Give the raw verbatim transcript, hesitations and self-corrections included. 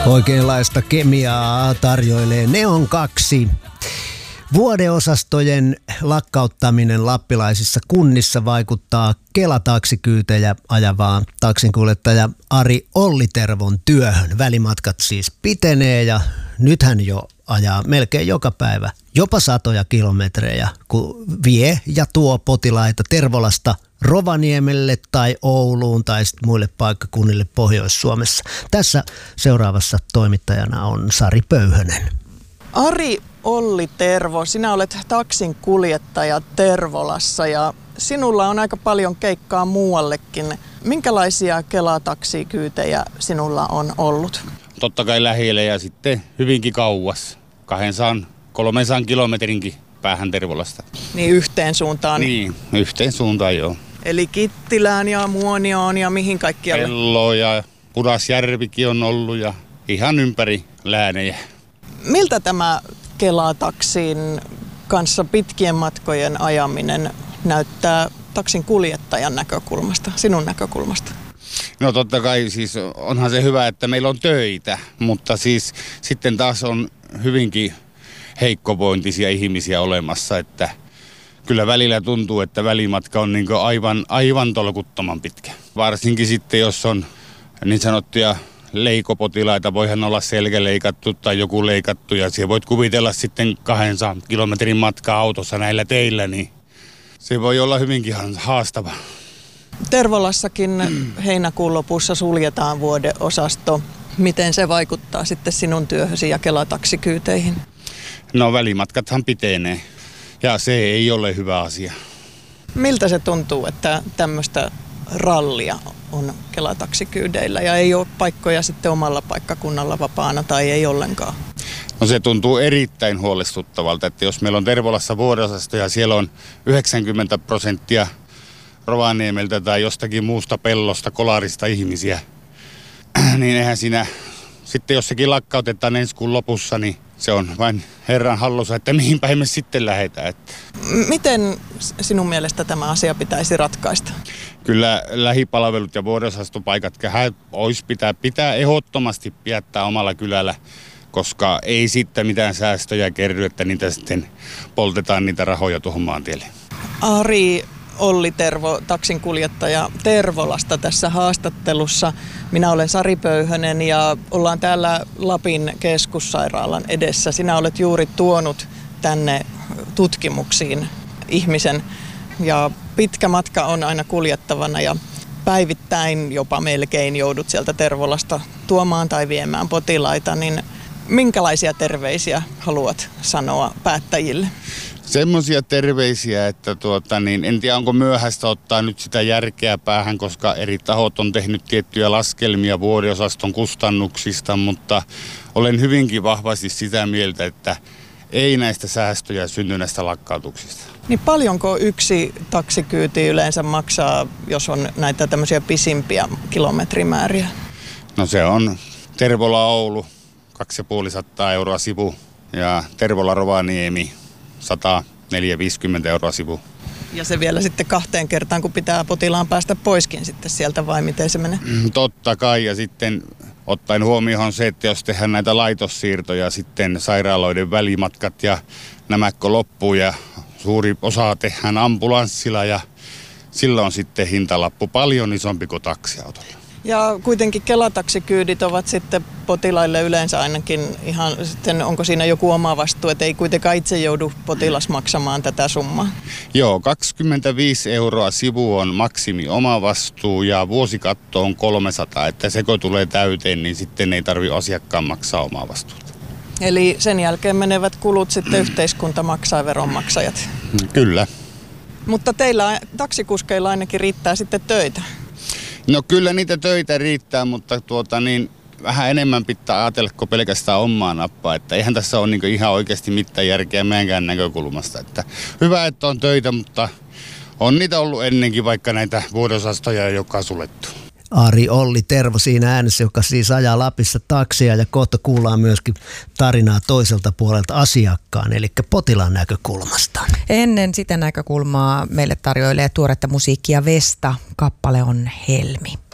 Oikeanlaista kemiaa tarjoilee Neon kaksi. Vuodeosastojen lakkauttaminen lappilaisissa kunnissa vaikuttaa Kela-taksikyytejä ajavaan taksinkuljettaja Ari Ollitervon työhön. Välimatkat siis pitenee ja nyt hän jo ajaa melkein joka päivä jopa satoja kilometrejä, kun vie ja tuo potilaita Tervolasta Rovaniemelle tai Ouluun tai sitten muille paikkakunnille Pohjois-Suomessa. Tässä seuraavassa toimittajana on Sari Pöyhönen. Ari Ollitervo, sinä olet taksin kuljettaja Tervolassa ja sinulla on aika paljon keikkaa muuallekin. Minkälaisia Kela-taksikyytejä sinulla on ollut? Totta kai lähellä ja sitten hyvinkin kauas. kaksisataa kolmesataa kilometrinkin päähän Tervolasta. Niin yhteen suuntaan? Niin, yhteen suuntaan joo. Eli Kittilään ja Muonioon ja mihin kaikkialle? Pello ja Pudasjärvikin on ollut ja ihan ympäri läänejä. Miltä tämä Kela-taksin kanssa pitkien matkojen ajaminen näyttää taksin kuljettajan näkökulmasta, sinun näkökulmasta? No totta kai siis onhan se hyvä, että meillä on töitä, mutta siis sitten taas on hyvinkin heikkovointisia ihmisiä olemassa, että kyllä välillä tuntuu, että välimatka on niin kuin aivan, aivan tolkuttoman pitkä. Varsinkin sitten, jos on niin sanottuja leikopotilaita, voihan olla selkä leikattu tai joku leikattu ja siellä voit kuvitella sitten kaksisataa kilometrin matkaa autossa näillä teillä, niin se voi olla hyvinkin haastava. Tervolassakin heinäkuun lopussa suljetaan vuodeosasto. Miten se vaikuttaa sitten sinun työhösi ja Kela-taksikyyteihin? No välimatkathan pitenee ja se ei ole hyvä asia. Miltä se tuntuu, että tämmöistä rallia on Kela-taksikyydeillä ja ei ole paikkoja sitten omalla paikkakunnalla vapaana tai ei ollenkaan? No se tuntuu erittäin huolestuttavalta, että jos meillä on Tervolassa vuodeosasto ja siellä on yhdeksänkymmentä prosenttia Rovaniemeltä tai jostakin muusta pellosta, kolarista ihmisiä, niin eihän siinä, sitten jos sekin lakkautetaan ensi kuun lopussa, niin se on vain Herran hallussa, että mihin päin me sitten lähdetään. Miten sinun mielestä tämä asia pitäisi ratkaista? Kyllä lähipalvelut ja vuodeosastopaikat olisi pitää, pitää ehdottomasti pidättää omalla kylällä, koska ei sitten mitään säästöjä kerry, että niitä sitten poltetaan niitä rahoja tuohon maantielle. Ari Ollitervo, taksinkuljettaja Tervolasta tässä haastattelussa. Minä olen Sari Pöyhönen ja ollaan täällä Lapin keskussairaalan edessä. Sinä olet juuri tuonut tänne tutkimuksiin ihmisen ja pitkä matka on aina kuljettavana ja päivittäin jopa melkein joudut sieltä Tervolasta tuomaan tai viemään potilaita. Niin minkälaisia terveisiä haluat sanoa päättäjille? Semmoisia terveisiä, että tuota, niin en tiedä onko myöhäistä ottaa nyt sitä järkeä päähän, koska eri tahot on tehnyt tiettyjä laskelmia vuodeosaston kustannuksista, mutta olen hyvinkin vahvasti sitä mieltä, että ei näistä säästöjä synny näistä lakkautuksista. Niin paljonko yksi taksikyyti yleensä maksaa, jos on näitä tämmöisiä pisimpiä kilometrimääriä? No se on Tervola-Oulu, kaksisataaviisikymmentä euroa sivu ja Tervola-Rovaniemi. sata neljäkymmentä viisikymmentä euroa sivu. Ja se vielä sitten kahteen kertaan, kun pitää potilaan päästä poiskin sitten sieltä, vai miten se menee? Totta kai, ja sitten ottaen huomioon se, että jos tehdään näitä laitossiirtoja, sitten sairaaloiden välimatkat ja nämäkö loppuu ja suuri osa tehdään ambulanssilla ja sillä on sitten hintalappu paljon isompi kuin taksiautolla. Ja kuitenkin Kela-taksikyydit ovat sitten potilaille yleensä ainakin ihan sitten, onko siinä joku oma vastuu, että ei kuitenkaan itse joudu potilas maksamaan tätä summaa? Joo, kaksikymmentäviisi euroa sivu on maksimi oma vastuu ja vuosikatto on kolmesataa, että se kun tulee täyteen, niin sitten ei tarvitse asiakkaan maksaa omaa vastuuta. Eli sen jälkeen menevät kulut sitten yhteiskunta maksaa, veronmaksajat? Kyllä. Mutta teillä taksikuskeilla ainakin riittää sitten töitä? No kyllä niitä töitä riittää, mutta tuota niin, vähän enemmän pitää ajatella kuin pelkästään omaa nappaa. Että eihän tässä ole niin ihan oikeasti mitään järkeä meidänkään näkökulmasta. Että hyvä, että on töitä, mutta on niitä ollut ennenkin vaikka näitä vuodeosastoja, joka on suljettu. Ari Ollitervo siinä äänessä, joka siis ajaa Lapissa taksia ja kohta kuullaan myöskin tarinaa toiselta puolelta asiakkaan, eli potilaan näkökulmasta. Ennen sitä näkökulmaa meille tarjoilee tuoretta musiikkia Vesta, kappale on Helmi.